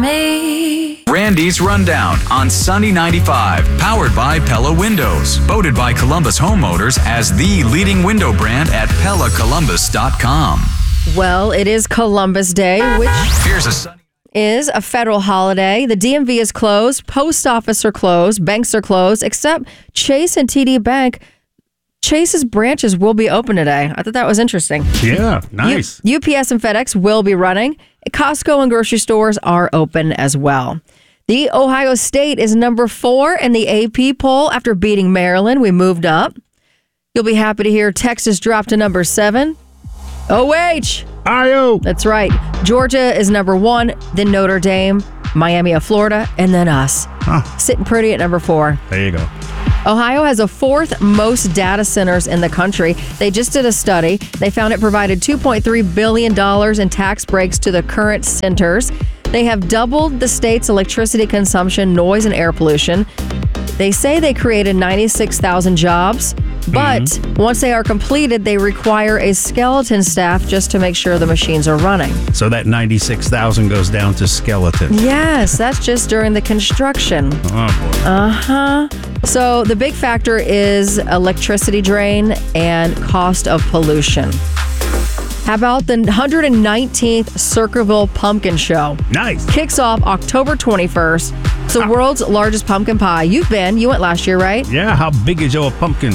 me. Randy's Rundown on Sunny 95, powered by Pella Windows. Voted by Columbus homeowners as the leading window brand at PellaColumbus.com. Well, it is Columbus Day, which Here's a sunny is a federal holiday. The DMV is closed, post office are closed, banks are closed, except Chase and TD Bank. Chase's branches will be open today. I thought that was interesting. Yeah, nice. UPS and FedEx will be running. Costco and grocery stores are open as well. The Ohio State is number 4 in the AP poll after beating Maryland. We moved up. You'll be happy to hear Texas dropped to number 7. OH! IO! That's right. Georgia is number 1, then Notre Dame, Miami of Florida, and then us. Sitting pretty at number 4. There you go. Ohio has the 4th most data centers in the country. They just did a study. They found it provided $2.3 billion in tax breaks to the current centers. They have doubled the state's electricity consumption, noise, and air pollution. They say they created 96,000 jobs, but once they are completed, they require a skeleton staff just to make sure the machines are running. So that 96,000 goes down to skeleton. Yes, that's just during the construction. Oh, boy. So the big factor is electricity drain and cost of pollution. How about the 119th Circleville Pumpkin Show? Nice. Kicks off October 21st. It's the world's largest pumpkin pie. You went last year, right? Yeah, how big is your pumpkin?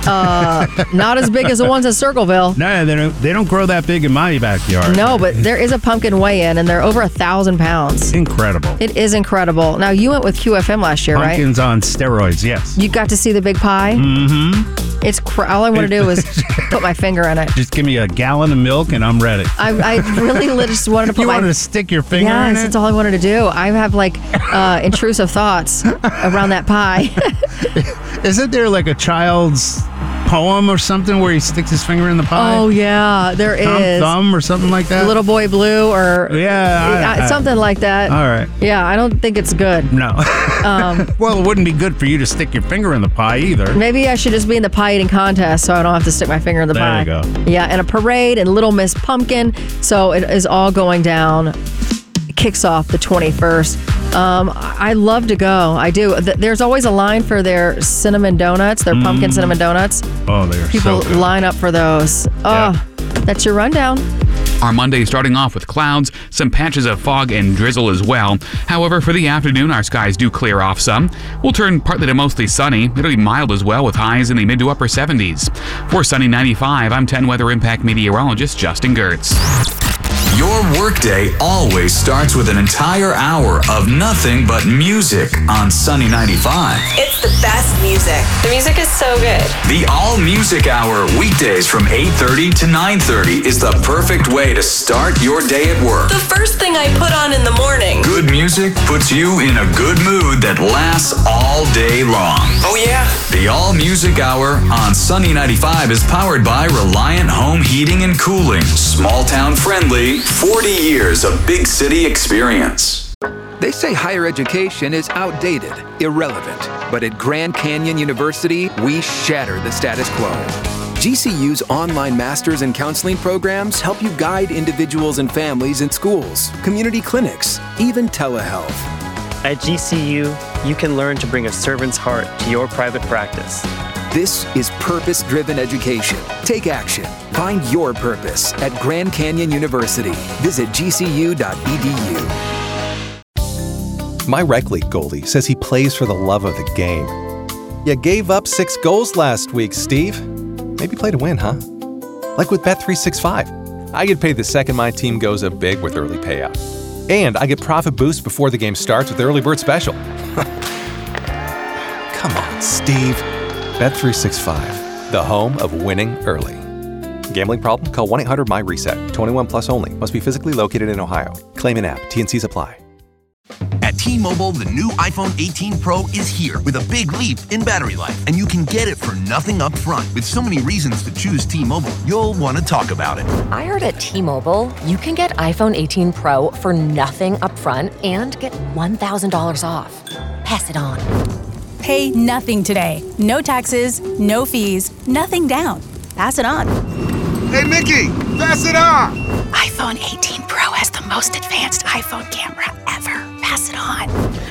Not as big as the ones in Circleville. No, they don't grow that big in my backyard. No, but there is a pumpkin weigh-in, and they're over 1,000 pounds. Incredible. It is incredible. Now, you went with QFM last year, right? Pumpkins on steroids, yes. You got to see the big pie? Mm-hmm. All I want to do is put my finger in it. Just give me a gallon of milk and I'm ready. I really just wanted to put You wanted to stick your finger in it? Yes, that's all I wanted to do. I have intrusive thoughts around that pie. Isn't there like a child's poem or something where he sticks his finger in the pie? Oh, yeah, there is. Thumb or something like that? Little Boy Blue or something like that. All right. Yeah, I don't think it's good. No. Well, it wouldn't be good for you to stick your finger in the pie either. Maybe I should just be in the pie eating contest so I don't have to stick my finger in the pie. There you go. Yeah, and a parade and Little Miss Pumpkin. So it is all going down. It kicks off the 21st. I love to go. I do. There's always a line for their cinnamon donuts, their pumpkin cinnamon donuts. Oh, they're People so good. line up for those. Oh, that's your rundown. Our Monday starting off with clouds, some patches of fog and drizzle as well. However, for the afternoon, our skies do clear off some. We'll turn partly to mostly sunny. It'll be mild as well with highs in the mid to upper 70s. For Sunny 95, I'm 10 Weather Impact meteorologist Justin Gertz. Your workday always starts with an entire hour of nothing but music on Sunny 95. It's the best music. The music is so good. The All Music Hour, weekdays from 8:30 to 9:30 is the perfect way to start your day at work. The first thing I put on in the morning. Good music puts you in a good mood that lasts all day long. Oh, yeah? The All Music Hour on Sunny 95 is powered by Reliant Home Heating and Cooling. Small town friendly, 40 years of big city experience. They say higher education is outdated, irrelevant. But at Grand Canyon University, we shatter the status quo. GCU's online master's and counseling programs help you guide individuals and families in schools, community clinics, even telehealth. At GCU, you can learn to bring a servant's heart to your private practice. This is purpose-driven education. Take action. Find your purpose at Grand Canyon University. Visit gcu.edu. My rec league goalie says he plays for the love of the game. You gave up 6 goals last week, Steve. Maybe play to win, huh? Like with Bet365. I get paid the second my team goes up big with early payout. And I get profit boost before the game starts with Early Bird Special. Come on, Steve. Bet365, the home of winning early. Gambling problem? Call 1-800-MY-RESET. 21 plus only. Must be physically located in Ohio. Claim in app. T&Cs apply. At T-Mobile, the new iPhone 18 Pro is here with a big leap in battery life. And you can get it for nothing up front. With so many reasons to choose T-Mobile, you'll want to talk about it. I heard at T-Mobile, you can get iPhone 18 Pro for nothing up front and get $1,000 off. Pass it on. Pay nothing today. No taxes, no fees, nothing down. Pass it on. Hey, Mickey, pass it on. iPhone 18 Pro has the most advanced iPhone camera ever.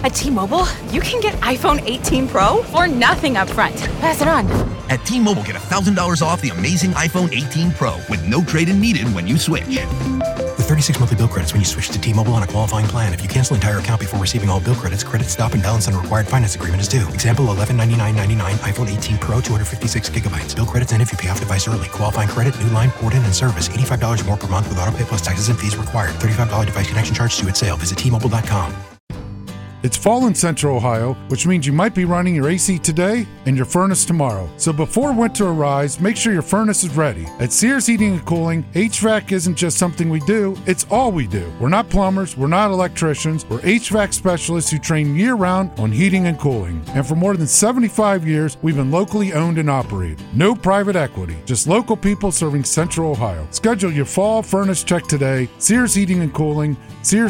At T-Mobile, you can get iPhone 18 Pro for nothing up front. Pass it on. At T-Mobile, get $1,000 off the amazing iPhone 18 Pro with no trade-in needed when you switch. With 36 monthly bill credits when you switch to T-Mobile on a qualifying plan. If you cancel entire account before receiving all bill credits, credit stop and balance on required finance agreement is due. Example, $1199.99 iPhone 18 Pro, 256 gigabytes. Bill credits end if you pay off device early. Qualifying credit, new line, port in, and service. $85 more per month with autopay plus taxes and fees required. $35 device connection charge due at sale. Visit T-Mobile.com. It's fall in Central Ohio, which means you might be running your AC today and your furnace tomorrow. So before winter arrives, make sure your furnace is ready. At Sears Heating and Cooling, HVAC isn't just something we do, it's all we do. We're not plumbers, we're not electricians, we're HVAC specialists who train year-round on heating and cooling. And for more than 75 years, we've been locally owned and operated. No private equity, just local people serving Central Ohio. Schedule your fall furnace check today. Sears Heating and Cooling, Sears